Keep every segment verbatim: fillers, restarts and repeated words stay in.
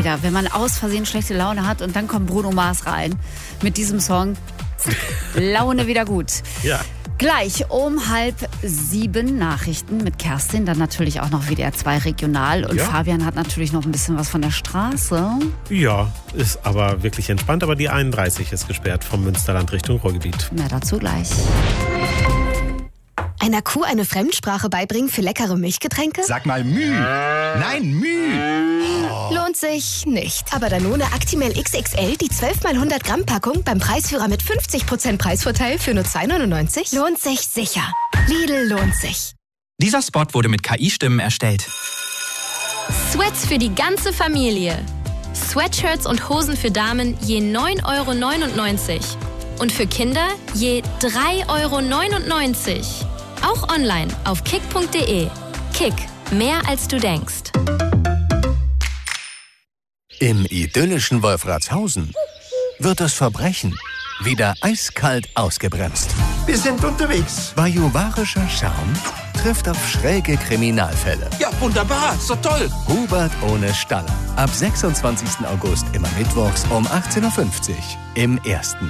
wieder, wenn man aus Versehen schlechte Laune hat und dann kommt Bruno Mars rein mit diesem Song. Laune wieder gut. Ja. Gleich um halb sieben Nachrichten mit Kerstin, dann natürlich auch noch W D R zwei regional und ja. Fabian hat natürlich noch ein bisschen was von der Straße. Ja, ist aber wirklich entspannt, aber die einunddreißig ist gesperrt vom Münsterland Richtung Ruhrgebiet. Mehr dazu gleich. Einer Kuh eine Fremdsprache beibringen für leckere Milchgetränke? Sag mal Müh. Nein, Müh. Oh. Lohnt sich nicht. Aber Danone Actimel X X L, die zwölf mal hundert Gramm Packung beim Preisführer mit fünfzig Prozent Preisvorteil für nur zwei neunundneunzig? Lohnt sich sicher. Lidl lohnt sich. Dieser Spot wurde mit K I-Stimmen erstellt. Sweats für die ganze Familie. Sweatshirts und Hosen für Damen je neun Euro neunundneunzig. Und für Kinder je drei Euro neunundneunzig. Auch online auf kick punkt de. Kick, mehr als du denkst. Im idyllischen Wolfratshausen wird das Verbrechen wieder eiskalt ausgebremst. Wir sind unterwegs. Bajuwarischer Charme trifft auf schräge Kriminalfälle. Ja, wunderbar, so toll. Hubert ohne Staller. Ab sechsundzwanzigsten August immer mittwochs um achtzehn Uhr fünfzig im Ersten.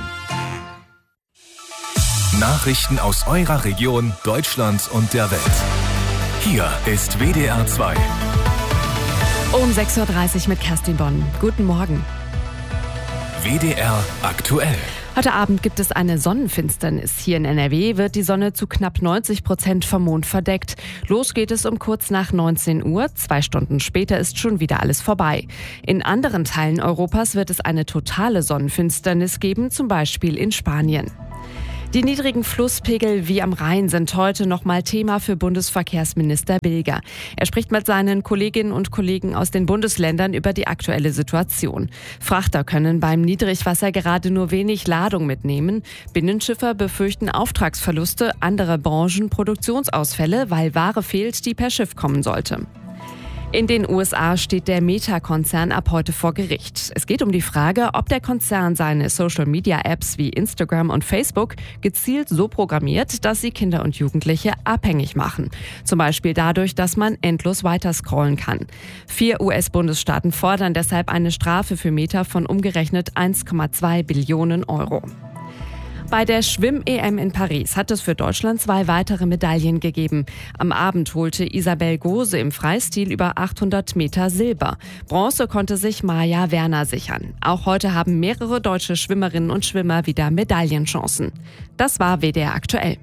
Nachrichten aus eurer Region, Deutschland und der Welt. Hier ist W D R zwei. Um sechs Uhr dreißig mit Kerstin Bonn. Guten Morgen. W D R aktuell. Heute Abend gibt es eine Sonnenfinsternis. Hier in N R W wird die Sonne zu knapp neunzig Prozent vom Mond verdeckt. Los geht es um kurz nach neunzehn Uhr. Zwei Stunden später ist schon wieder alles vorbei. In anderen Teilen Europas wird es eine totale Sonnenfinsternis geben, zum Beispiel in Spanien. Die niedrigen Flusspegel wie am Rhein sind heute nochmal Thema für Bundesverkehrsminister Bilger. Er spricht mit seinen Kolleginnen und Kollegen aus den Bundesländern über die aktuelle Situation. Frachter können beim Niedrigwasser gerade nur wenig Ladung mitnehmen. Binnenschiffer befürchten Auftragsverluste, andere Branchen Produktionsausfälle, weil Ware fehlt, die per Schiff kommen sollte. In den U S A steht der Meta-Konzern ab heute vor Gericht. Es geht um die Frage, ob der Konzern seine Social-Media-Apps wie Instagram und Facebook gezielt so programmiert, dass sie Kinder und Jugendliche abhängig machen. Zum Beispiel dadurch, dass man endlos weiter scrollen kann. Vier U S-Bundesstaaten fordern deshalb eine Strafe für Meta von umgerechnet eins Komma zwei Billionen Euro. Bei der Schwimm-E M in Paris hat es für Deutschland zwei weitere Medaillen gegeben. Am Abend holte Isabel Gose im Freistil über achthundert Meter Silber. Bronze konnte sich Maja Werner sichern. Auch heute haben mehrere deutsche Schwimmerinnen und Schwimmer wieder Medaillenchancen. Das war W D R aktuell.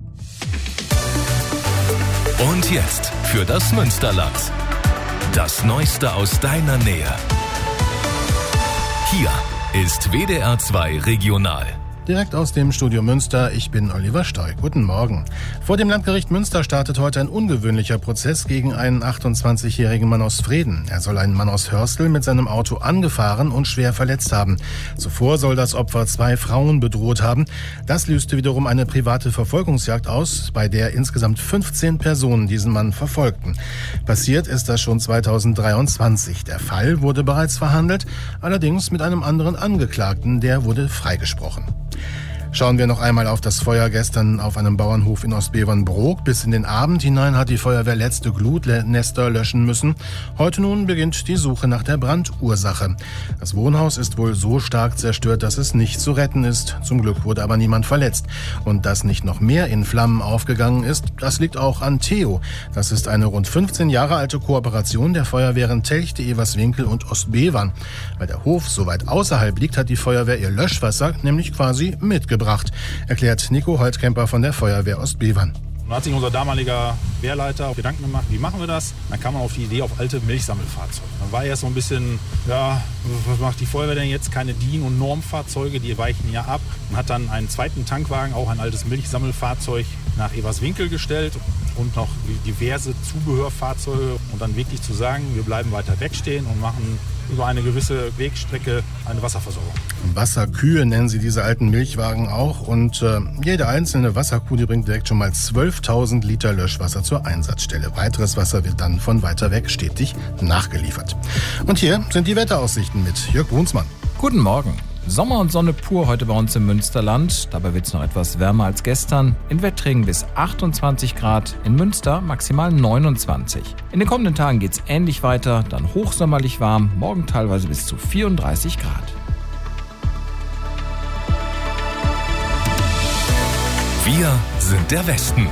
Und jetzt für das Münsterland. Das Neueste aus deiner Nähe. Hier ist W D R zwei regional. Direkt aus dem Studio Münster, ich bin Oliver Steu. Guten Morgen. Vor dem Landgericht Münster startet heute ein ungewöhnlicher Prozess gegen einen achtundzwanzigjährigen Mann aus Vreden. Er soll einen Mann aus Hörstel mit seinem Auto angefahren und schwer verletzt haben. Zuvor soll das Opfer zwei Frauen bedroht haben. Das löste wiederum eine private Verfolgungsjagd aus, bei der insgesamt fünfzehn Personen diesen Mann verfolgten. Passiert ist das schon zweitausenddreiundzwanzig. Der Fall wurde bereits verhandelt, allerdings mit einem anderen Angeklagten, der wurde freigesprochen. Schauen wir noch einmal auf das Feuer gestern auf einem Bauernhof in Ostbevern-Brook. Bis in den Abend hinein hat die Feuerwehr letzte Glutnester löschen müssen. Heute nun beginnt die Suche nach der Brandursache. Das Wohnhaus ist wohl so stark zerstört, dass es nicht zu retten ist. Zum Glück wurde aber niemand verletzt. Und dass nicht noch mehr in Flammen aufgegangen ist, das liegt auch an Theo. Das ist eine rund fünfzehn Jahre alte Kooperation der Feuerwehren Telchte, Everswinkel und Ostbevern. Weil der Hof so weit außerhalb liegt, hat die Feuerwehr ihr Löschwasser nämlich quasi mitgebracht. Erklärt Nico Holtkemper von der Feuerwehr Ostbevern. Da hat sich unser damaliger Wehrleiter Gedanken gemacht, wie machen wir das? Dann kam man auf die Idee auf alte Milchsammelfahrzeuge. Dann war erst so ein bisschen, ja, was macht die Feuerwehr denn jetzt? Keine D I N- und Normfahrzeuge, die weichen ja ab. Man hat dann einen zweiten Tankwagen, auch ein altes Milchsammelfahrzeug, nach Everswinkel gestellt und noch diverse Zubehörfahrzeuge. Und dann wirklich zu sagen, wir bleiben weiter wegstehen und machen über eine gewisse Wegstrecke eine Wasserversorgung. Wasserkühe nennen sie diese alten Milchwagen auch. Und äh, jede einzelne Wasserkuh, die bringt direkt schon mal zwölftausend Liter Löschwasser zur Einsatzstelle. Weiteres Wasser wird dann von weiter weg stetig nachgeliefert. Und hier sind die Wetteraussichten mit Jörg Brunsmann. Guten Morgen. Sommer und Sonne pur heute bei uns im Münsterland. Dabei wird es noch etwas wärmer als gestern. In Wettringen bis achtundzwanzig Grad, in Münster maximal neunundzwanzig. In den kommenden Tagen geht es ähnlich weiter, dann hochsommerlich warm, morgen teilweise bis zu vierunddreißig Grad. Wir sind der Westen.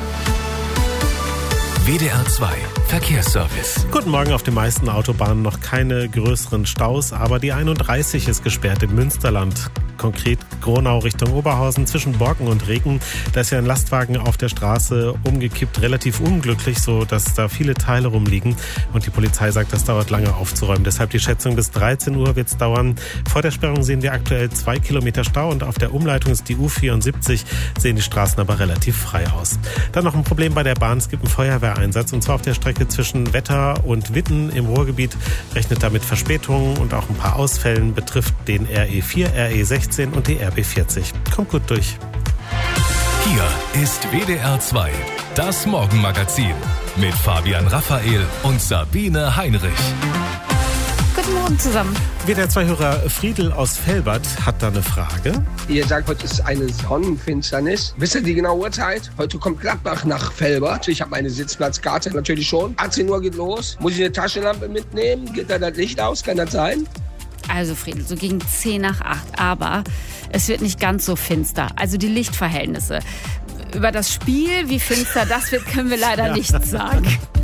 W D R zwei Verkehrsservice. Guten Morgen. Auf den meisten Autobahnen noch keine größeren Staus, aber die einunddreißig ist gesperrt im Münsterland. Konkret Gronau Richtung Oberhausen zwischen Borken und Regen. Da ist ja ein Lastwagen auf der Straße umgekippt, relativ unglücklich, so dass da viele Teile rumliegen. Und die Polizei sagt, das dauert lange aufzuräumen. Deshalb die Schätzung, bis dreizehn Uhr wird es dauern. Vor der Sperrung sehen wir aktuell zwei Kilometer Stau und auf der Umleitung ist die U vierundsiebzig, sehen die Straßen aber relativ frei aus. Dann noch ein Problem bei der Bahn. Es gibt einen Feuerwehreinsatz und zwar auf der Strecke zwischen Wetter und Witten im Ruhrgebiet. Rechnet damit Verspätungen und auch ein paar Ausfällen. Betrifft den R E vier, R E sechzehn und die R B vierzig. Kommt gut durch. Hier ist W D R zwei, das Morgenmagazin mit Fabian Raphael und Sabine Heinrich. Guten Morgen zusammen. W D R zwei-Hörer Friedel aus Velbert hat da eine Frage. Ihr sagt, heute ist eine Sonnenfinsternis. Wisst ihr die genaue Uhrzeit? Heute kommt Gladbach nach Velbert. Ich habe meine Sitzplatzkarte natürlich schon. achtzehn Uhr geht los. Muss ich eine Taschenlampe mitnehmen? Geht da das Licht aus? Kann das sein? Also Friedel, so gegen zehn nach acht, aber es wird nicht ganz so finster. Also die Lichtverhältnisse. Über das Spiel, wie finster das wird, können wir leider Ja. nichts sagen.